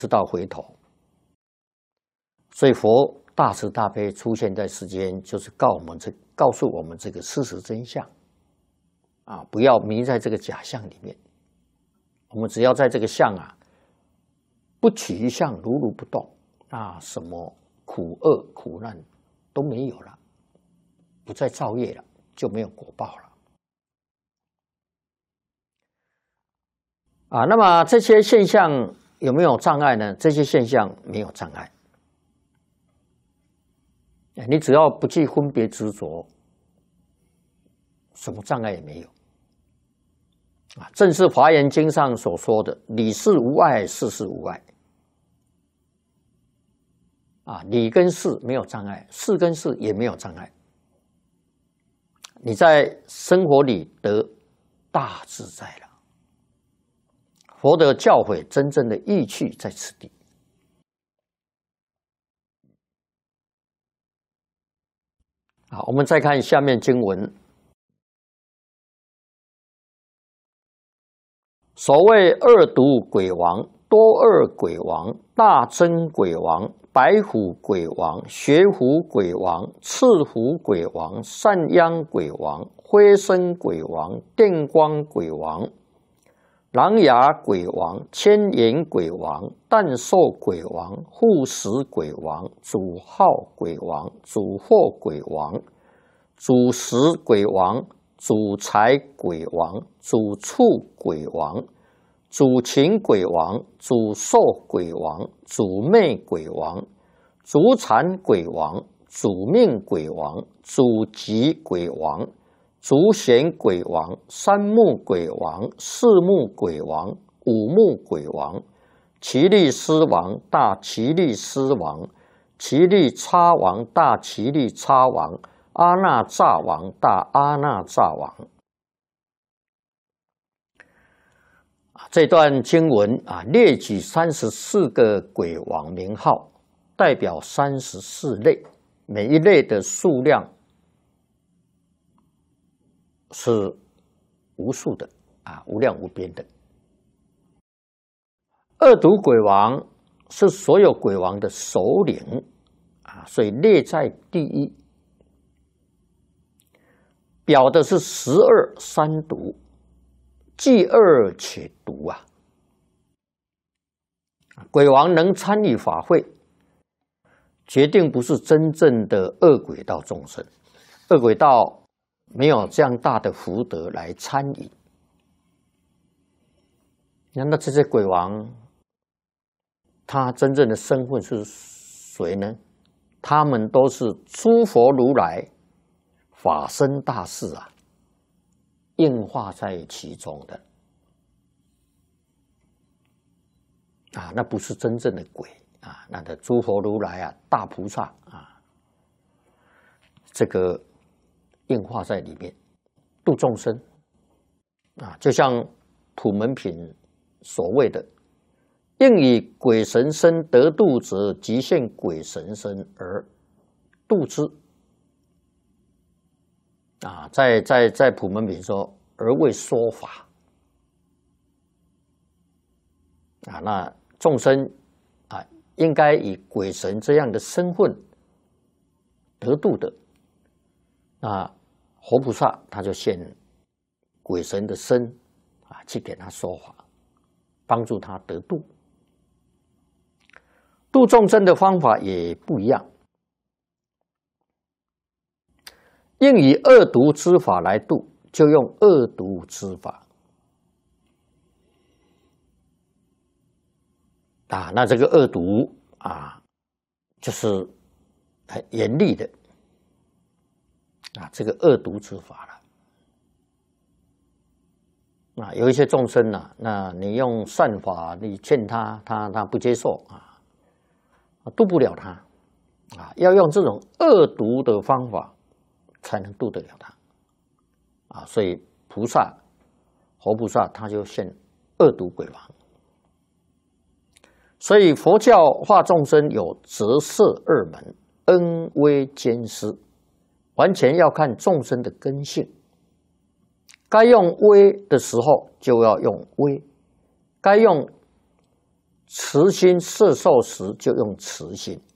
知道回头。所以佛大慈大悲出现在世间，就是告诉我们这个事实真相啊，不要迷在这个假象里面。我们只要在这个相啊，不取一相，如如不动，那什么苦厄苦难都没有了，不再造业了，就没有果报了。啊，那么这些现象有没有障碍呢？这些现象没有障碍。你只要不去分别执着，什么障碍也没有。啊，正是《华严经》上所说的“理事无碍，事事无碍”。啊，理跟事没有障碍，事跟事也没有障碍。你在生活里得大自在了。佛的教诲真正的意趣在此地。好，我们再看下面经文。所谓二毒鬼王、多二鬼王、大真鬼王、白虎鬼王、学虎鬼王、赤虎鬼王、善殃鬼王、灰身鬼王、电光鬼王、狼牙鬼王、千眼鬼王、诞寿鬼王、护食鬼王、主号鬼王、主祸鬼王、主食鬼王、主财鬼王、主畜鬼王、主禽鬼王、主兽鬼王、主魅鬼王、主产鬼王、主命鬼王、主吉鬼王、主显鬼王、三目鬼王、四目鬼王、五目鬼王、奇力狮王、大奇力狮王、奇力叉王、大奇力叉王、阿那扎王、大阿那扎王。这段经文啊，列举34个鬼王名号，代表34类，每一类的数量是无数的啊，无量无边的。二毒鬼王是所有鬼王的首领啊，所以列在第一。表的是12三毒，既恶且毒啊！鬼王能参与法会，决定不是真正的恶鬼道众生，恶鬼道没有这样大的福德来参与。那这些鬼王，他真正的身份是谁呢？他们都是诸佛如来法身大士啊，应化在其中的啊，那不是真正的鬼啊，那的诸佛如来啊，大菩萨啊，这个应化在里面度众生啊，就像普门品所谓的“应以鬼神身得度者，即现鬼神身而度之”。啊，在普门品说而为说法啊，那众生啊，应该以鬼神这样的身份得度的。那活菩萨他就现鬼神的身啊，去给他说法，帮助他得度。度众生的方法也不一样。应以恶毒之法来度，就用恶毒之法啊。那这个恶毒啊，就是很严厉的啊，这个恶毒之法了。啊，有一些众生呢，那你用善法，你劝他，他不接受啊，度不了他啊，要用这种恶毒的方法才能度得了他啊，所以菩萨、活菩萨他就现恶毒鬼王。所以佛教化众生有折射二门，恩威兼施，完全要看众生的根性。该用威的时候就要用威，该用慈心摄受时就用慈心。